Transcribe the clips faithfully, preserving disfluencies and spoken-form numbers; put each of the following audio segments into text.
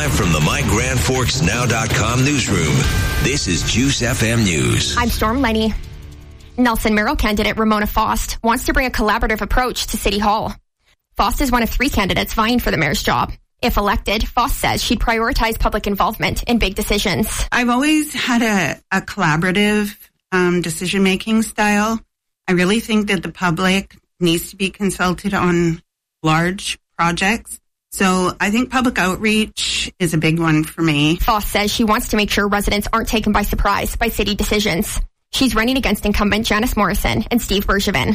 Live from the My Grand Forks Now dot com newsroom, this is Juice F M News. I'm Storm Lenny. Nelson mayoral candidate Ramona Faust wants to bring a collaborative approach to City Hall. Faust is one of three candidates vying for the mayor's job. If elected, Faust says she'd prioritize public involvement in big decisions. I've always had a, a collaborative um, decision-making style. I really think that the public needs to be consulted on large projects. So I think public outreach is a big one for me. Faust says she wants to make sure residents aren't taken by surprise by city decisions. She's running against incumbent Janice Morrison and Steve Bergevin.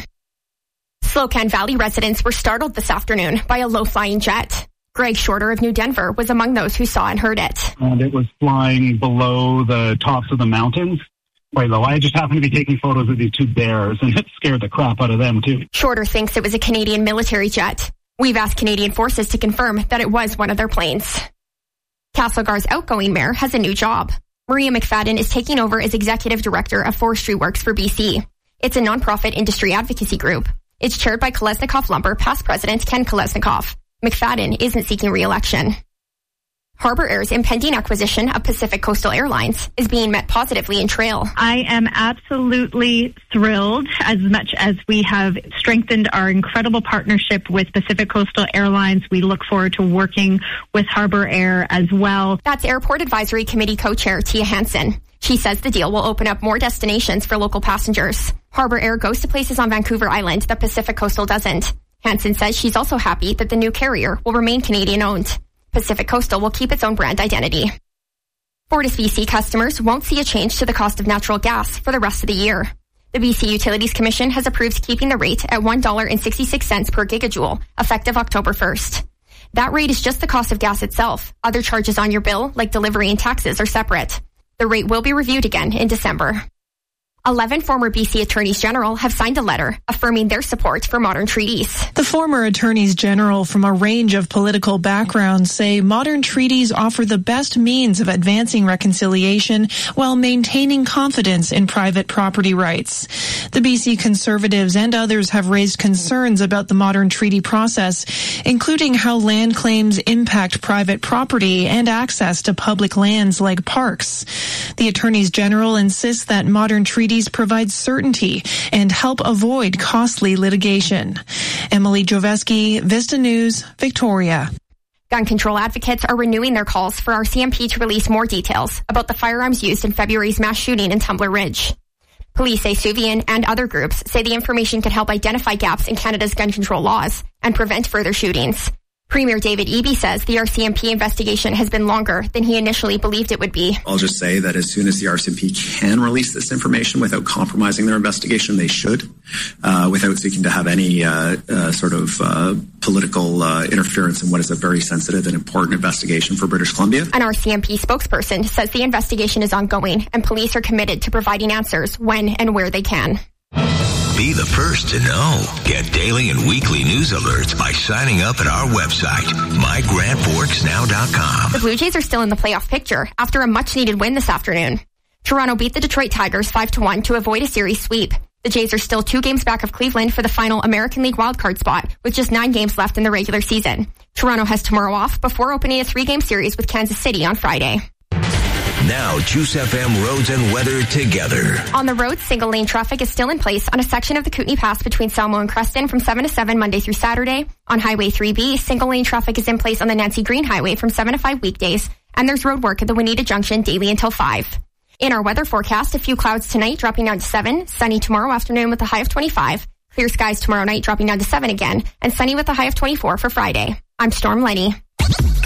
Slocan Valley residents were startled this afternoon by a low-flying jet. Greg Shorter of New Denver was among those who saw and heard it. And it was flying below the tops of the mountains, quite low. I just happened to be taking photos of these two bears, and it scared the crap out of them, too. Shorter thinks it was a Canadian military jet. We've asked Canadian Forces to confirm that it was one of their planes. Castlegar's outgoing mayor has a new job. Maria McFadden is taking over as executive director of Forestry Works for B C. It's a nonprofit industry advocacy group. It's chaired by Kolesnikov Lumber past president Ken Kolesnikov. McFadden isn't seeking re-election. Harbor Air's impending acquisition of Pacific Coastal Airlines is being met positively in Trail. I am absolutely thrilled, as much as we have strengthened our incredible partnership with Pacific Coastal Airlines. We look forward to working with Harbor Air as well. That's Airport Advisory Committee co-chair Tia Hansen. She says the deal will open up more destinations for local passengers. Harbor Air goes to places on Vancouver Island that Pacific Coastal doesn't. Hansen says she's also happy that the new carrier will remain Canadian-owned. Pacific Coastal will keep its own brand identity. Fortis B C customers won't see a change to the cost of natural gas for the rest of the year. The B C Utilities Commission has approved keeping the rate at one dollar and sixty-six cents per gigajoule, effective October first. That rate is just the cost of gas itself. Other charges on your bill, like delivery and taxes, are separate. The rate will be reviewed again in December. Eleven former B C attorneys general have signed a letter affirming their support for modern treaties. The former attorneys general from a range of political backgrounds say modern treaties offer the best means of advancing reconciliation while maintaining confidence in private property rights. The B C Conservatives and others have raised concerns about the modern treaty process, including how land claims impact private property and access to public lands like parks. The attorneys general insist that modern treaties provide certainty and help avoid costly litigation. Emily Joveski, Vista News, Victoria. Gun control advocates are renewing their calls for R C M P to release more details about the firearms used in February's mass shooting in Tumbler Ridge. Police say Suvian and other groups say the information could help identify gaps in Canada's gun control laws and prevent further shootings. Premier David Eby says the R C M P investigation has been longer than he initially believed it would be. I'll just say that as soon as the R C M P can release this information without compromising their investigation, they should, uh, without seeking to have any uh, uh, sort of uh, political uh, interference in what is a very sensitive and important investigation for British Columbia. An R C M P spokesperson says the investigation is ongoing and police are committed to providing answers when and where they can. Be the first to know. Get daily and weekly news alerts by signing up at our website, my grand forks now dot com. The Blue Jays are still in the playoff picture after a much-needed win this afternoon. Toronto beat the Detroit Tigers five to one to avoid a series sweep. The Jays are still two games back of Cleveland for the final American League wildcard spot, with just nine games left in the regular season. Toronto has tomorrow off before opening a three-game series with Kansas City on Friday. Now, Juice F M roads and weather together. On the roads, single lane traffic is still in place on a section of the Kootenay Pass between Selmo and Creston from seven to seven Monday through Saturday. On Highway three B, single lane traffic is in place on the Nancy Green Highway from seven to five weekdays, and there's road work at the Waneta Junction daily until five. In our weather forecast, a few clouds tonight dropping down to seven, sunny tomorrow afternoon with a high of twenty-five, clear skies tomorrow night dropping down to seven again, and sunny with a high of twenty-four for Friday. I'm Storm Lenny.